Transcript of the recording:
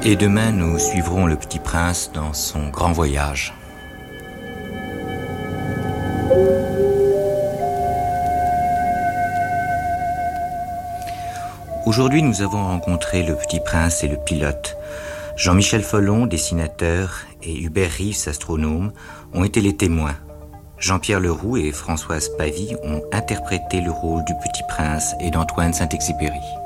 Et demain, nous suivrons le Petit Prince dans son grand voyage. Aujourd'hui, nous avons rencontré le Petit Prince et le pilote. Jean-Michel Folon, dessinateur, et Hubert Reeves, astronome, ont été les témoins. Jean-Pierre Leroux et Françoise Pavie ont interprété le rôle du Petit Prince et d'Antoine Saint-Exupéry.